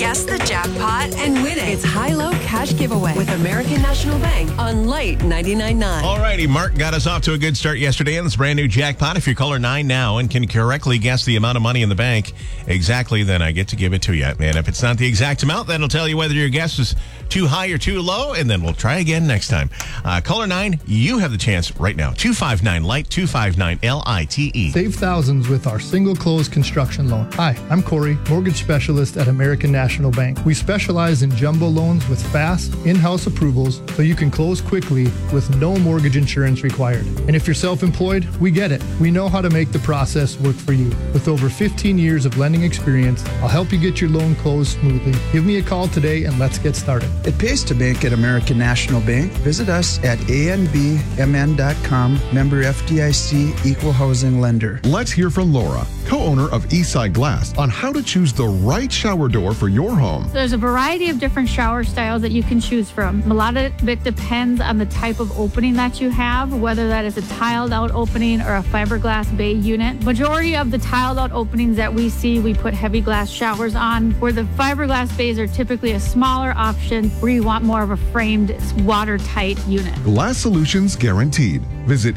Guess the jackpot and win it. It's high-low cash giveaway with American National Bank on Light 99.9. All righty, Mark got us off to a good start yesterday in this brand new jackpot. If you're caller 9 now and can correctly guess the amount of money in the bank exactly, then I get to give it to you. And if it's not the exact amount, that'll tell you whether your guess is too high or too low, and then we'll try again next time. Caller 9, you have the chance right now. 259-LIGHT, 259-LITE. Save thousands with our single close construction loan. Hi, I'm Corey, mortgage specialist at American National Bank. We specialize in jumbo loans with fast, in-house approvals so you can close quickly with no mortgage insurance required. And if you're self-employed, we get it. We know how to make the process work for you. With over 15 years of lending experience, I'll help you get your loan closed smoothly. Give me a call today and let's get started. It pays to bank at American National Bank. Visit us at anbmn.com, member FDIC, equal housing lender. Let's hear from Laura, co-owner of Eastside Glass, on how to choose the right shower door for your home. There's a variety of different shower styles that you can choose from. A lot of it depends on the type of opening that you have, whether that is a tiled out opening or a fiberglass bay unit. Majority of the tiled out openings that we see, we put heavy glass showers on, where the fiberglass bays are typically a smaller option where you want more of a framed, watertight unit. Glass solutions guaranteed. Visit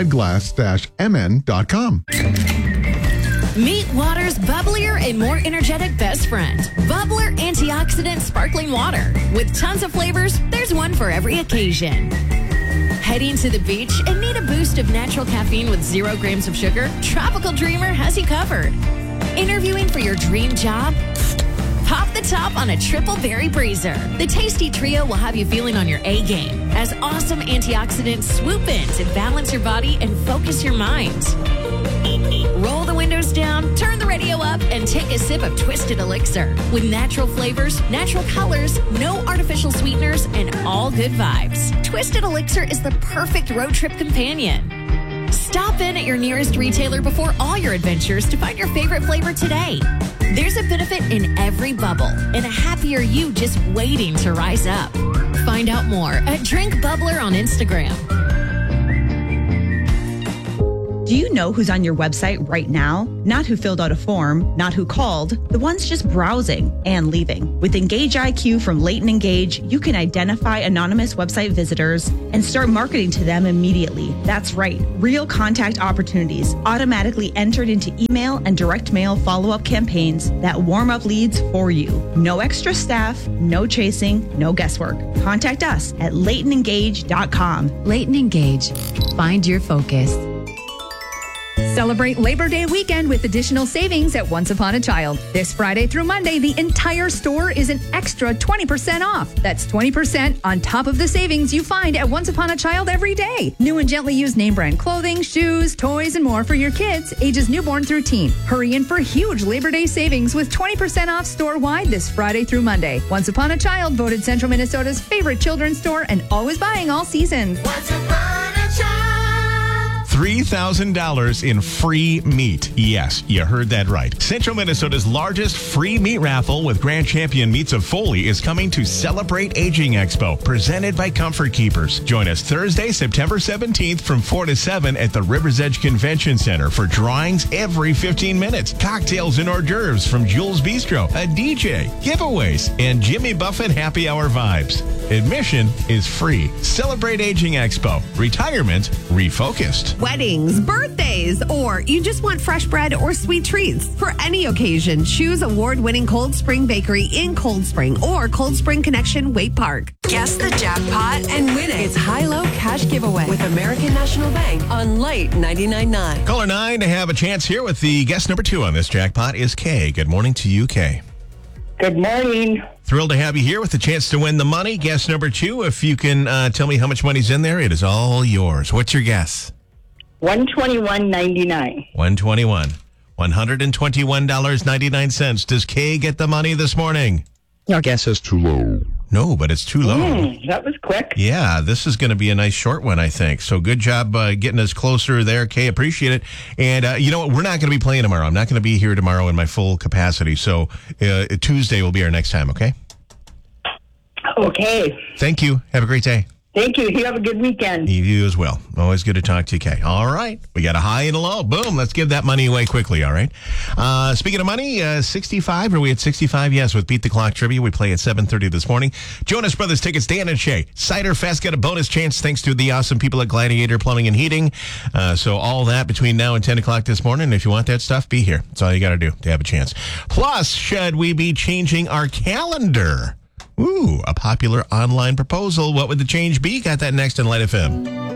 eastsideglass-mn.com. Meet water's bubblier and more energetic best friend. Bubbler Antioxidant Sparkling Water. With tons of flavors, there's one for every occasion. Heading to the beach and need a boost of natural caffeine with 0 grams of sugar? Tropical Dreamer has you covered. Interviewing for your dream job? Pop the top on a triple berry breezer. The tasty trio will have you feeling on your A game as awesome antioxidants swoop in to balance your body and focus your mind. Roll the windows down, turn the radio up, and take a sip of Twisted Elixir. With natural flavors, natural colors, no artificial sweeteners, and all good vibes. Twisted Elixir is the perfect road trip companion. Stop in at your nearest retailer before all your adventures to find your favorite flavor today. There's a benefit in every bubble and a happier you just waiting to rise up. Find out more at Drink Bubbler on Instagram. Do you know who's on your website right now? Not who filled out a form, not who called, the ones just browsing and leaving. With Engage IQ from Leighton Engage, you can identify anonymous website visitors and start marketing to them immediately. That's right, real contact opportunities automatically entered into email and direct mail follow-up campaigns that warm up leads for you. No extra staff, no chasing, no guesswork. Contact us at LeightonEngage.com. Leighton Engage. Find your focus. Celebrate Labor Day weekend with additional savings at Once Upon a Child. This Friday through Monday, the entire store is an extra 20% off. That's 20% on top of the savings you find at Once Upon a Child every day. New and gently used name brand clothing, shoes, toys, and more for your kids, ages newborn through teen. Hurry in for huge Labor Day savings with 20% off store-wide this Friday through Monday. Once Upon a Child voted Central Minnesota's favorite children's store and always buying all seasons. Once upon a child. $3,000 in free meat. Yes, you heard that right. Central Minnesota's largest free meat raffle with Grand Champion Meats of Foley is coming to Celebrate Aging Expo, presented by Comfort Keepers. Join us Thursday, September 17th from 4 to 7 at the Rivers Edge Convention Center for drawings every 15 minutes, cocktails and hors d'oeuvres from Jules Bistro, a DJ, giveaways, and Jimmy Buffett happy hour vibes. Admission is free. Celebrate Aging Expo. Retirement refocused. Weddings, birthdays, or you just want fresh bread or sweet treats. For any occasion, choose award-winning Cold Spring Bakery in Cold Spring or Cold Spring Connection, Waite Park. Guess the jackpot and win it. It's high-low cash giveaway with American National Bank on Light 99.9. Caller 9 to have a chance here with the guest number 2 on this jackpot is Kay. Good morning to you, Kay. Good morning. Thrilled to have you here with the chance to win the money. Guest number 2, if you can tell me how much money's in there, it is all yours. What's your guess? $121.99. $121. $121.99. Does Kay get the money this morning? Your guess is too low. No, but it's too low. That was quick. Yeah, this is going to be a nice short one, I think. So good job getting us closer there, Kay. Appreciate it. And you know what? We're not going to be playing tomorrow. I'm not going to be here tomorrow in my full capacity. So Tuesday will be our next time, okay? Okay. Thank you. Have a great day. Thank you. You have a good weekend. You as well. Always good to talk to you, Kay. All right. We got a high and a low. Boom. Let's give that money away quickly, all right? Speaking of money, 65. Are we at 65? Yes, with Beat the Clock Trivia. We play at 7:30 this morning. Jonas Brothers tickets, Dan and Shay. Cider Fest got a bonus chance thanks to the awesome people at Gladiator Plumbing and Heating. So all that between now and 10 o'clock this morning. If you want that stuff, be here. That's all you got to do to have a chance. Plus, should we be changing our calendar? Ooh, a popular online proposal. What would the change be? Got that next in Light FM.